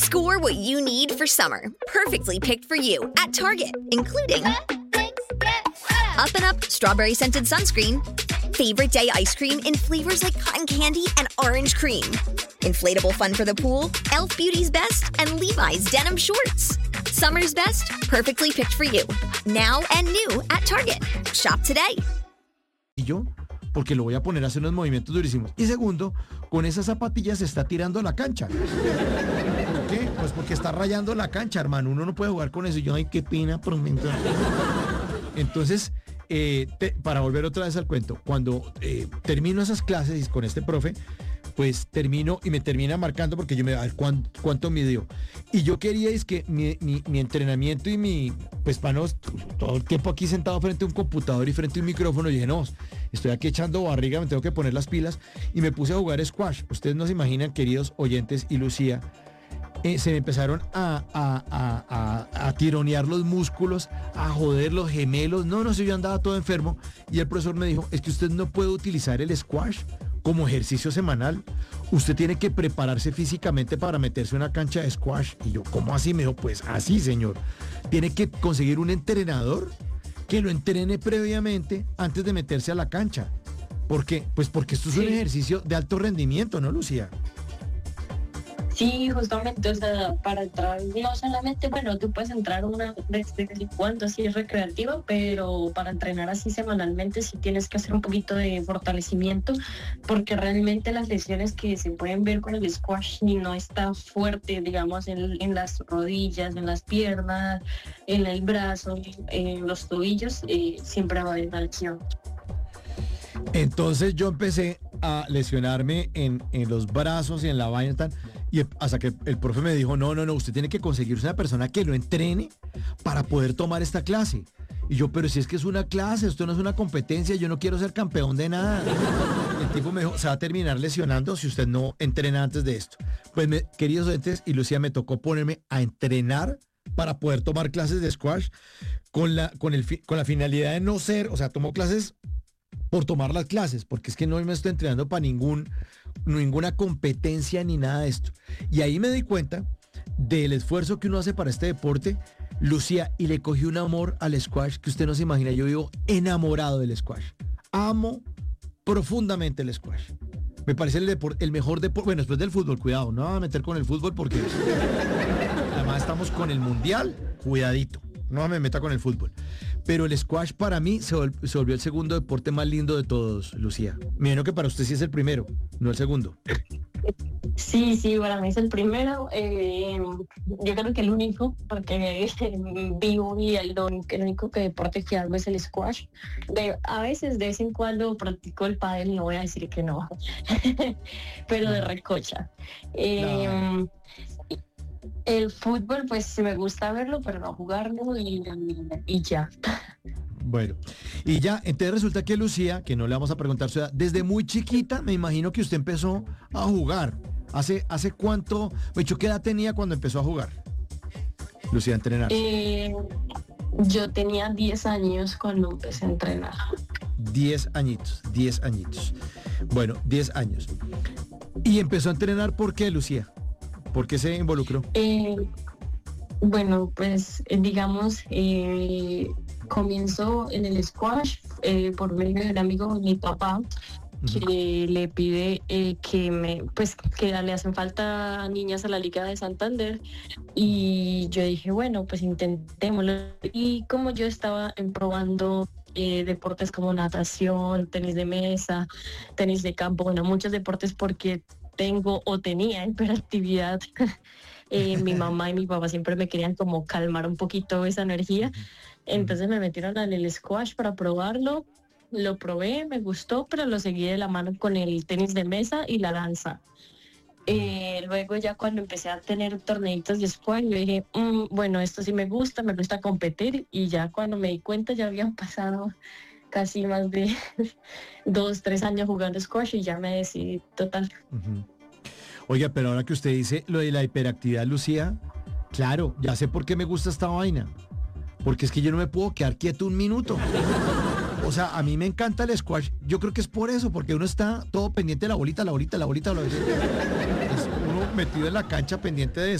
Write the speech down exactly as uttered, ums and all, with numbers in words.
Score what you need for summer, perfectly picked for you at Target, including Up and Up Strawberry Scented Sunscreen, Favorite Day Ice Cream in flavors like cotton candy and orange cream, inflatable fun for the pool, e l f Beauty's Best, and Levi's Denim Shorts. Summer's best, perfectly picked for you. Now and new at Target. Shop today. Y yo, porque lo voy a poner a hacer unos movimientos durísimos. Y segundo, con esas zapatillas se está tirando a la cancha. ¿Por qué? Pues porque está rayando la cancha, hermano. Uno no puede jugar con eso. Y yo, ay, qué pena, por mí. Entonces, eh, te, para volver otra vez al cuento, cuando eh, termino esas clases con este profe, pues termino y me termina marcando porque yo me a ver cuánto, cuánto midió. Y yo quería es que mi, mi, mi entrenamiento y mi, pues para no, todo el tiempo aquí sentado frente a un computador y frente a un micrófono, y dije, no, estoy aquí echando barriga, me tengo que poner las pilas, y me puse a jugar squash. Ustedes no se imaginan, queridos oyentes y Lucía, eh, se me empezaron a, a, a, a, a tironear los músculos, a joder los gemelos. No, no sé, yo andaba todo enfermo, y el profesor me dijo, es que usted no puede utilizar el squash como ejercicio semanal. Usted tiene que prepararse físicamente para meterse en una cancha de squash. Y yo, ¿cómo así? Me dijo, pues así, señor. Tiene que conseguir un entrenador que lo entrene previamente antes de meterse a la cancha. ¿Por qué? Pues porque esto es un ejercicio de alto rendimiento, ¿no, Lucía? Sí, justamente, o sea, para entrar, no solamente, bueno, tú puedes entrar una vez de vez en cuando, así es recreativo, pero para entrenar así semanalmente sí tienes que hacer un poquito de fortalecimiento, porque realmente las lesiones que se pueden ver con el squash, si no está fuerte, digamos, en, en las rodillas, en las piernas, en el brazo, en los tobillos, eh, siempre va a haber una lesión. Entonces yo empecé a lesionarme en, en los brazos y en la vaina tan, y hasta que el profe me dijo, no, no, no, usted tiene que conseguirse una persona que lo entrene para poder tomar esta clase. Y yo, pero si es que es una clase, esto no es una competencia, yo no quiero ser campeón de nada. El tipo me dijo, se va a terminar lesionando si usted no entrena antes de esto. Pues, me, queridos oyentes y Lucía, me tocó ponerme a entrenar para poder tomar clases de squash con la, con el, con la finalidad de no ser, o sea, tomo clases por tomar las clases, porque es que no me estoy entrenando para ningún, ninguna competencia ni nada de esto. Y ahí me di cuenta del esfuerzo que uno hace para este deporte, Lucía, y le cogí un amor al squash que usted no se imagina. Yo vivo enamorado del squash. Amo profundamente el squash. Me parece el, depor- el mejor deporte, bueno, después del fútbol, cuidado, no me voy a meter con el fútbol porque además estamos con el mundial, cuidadito, no me meta con el fútbol. Pero el squash para mí se, vol- se volvió el segundo deporte más lindo de todos, Lucía. Me imagino que para usted sí es el primero, no el segundo. Sí, sí, para mí es el primero. Eh, yo creo que el único, porque vivo y el, el único que deporte que hago es el squash. De, a veces, de vez en cuando, practico el pádel, no voy a decir que no, pero de recocha. Eh, No. El fútbol, pues me gusta verlo, pero no jugarlo y, y ya. Bueno, y ya, entonces resulta que Lucía, que no le vamos a preguntar su edad, desde muy chiquita, me imagino que usted empezó a jugar. ¿Hace, hace cuánto, de hecho, qué edad tenía cuando empezó a jugar? Lucía, a entrenar. Eh, yo tenía diez años cuando empecé a entrenar. diez añitos, diez añitos. Bueno, diez años. ¿Y empezó a entrenar por qué, Lucía? ¿Por qué se involucró? Eh, bueno, pues eh, digamos, eh, comenzó en el squash eh, por medio del amigo de mi papá, que le pide eh, que me, pues que le hacen falta niñas a la Liga de Santander, y yo dije, bueno, pues intentémoslo. Y como yo estaba en probando eh, deportes como natación, tenis de mesa, tenis de campo, bueno, muchos deportes porque tengo o tenía hiperactividad. Eh, mi mamá y mi papá siempre me querían como calmar un poquito esa energía, entonces me metieron en el squash para probarlo. Lo probé, me gustó, pero lo seguí de la mano con el tenis de mesa y la danza. Eh, luego ya cuando empecé a tener torneitos de squash, yo dije, mmm, bueno, esto sí me gusta, me gusta competir, y ya cuando me di cuenta ya habían pasado casi más de dos, tres años jugando squash y ya me decidí total. Uh-huh. Oiga, pero ahora que usted dice lo de la hiperactividad, Lucía, claro, ya sé por qué me gusta esta vaina. Porque es que yo no me puedo quedar quieto un minuto. O sea, a mí me encanta el squash. Yo creo que es por eso, porque uno está todo pendiente de la bolita, la bolita, la bolita. La bolita. Es uno metido en la cancha pendiente de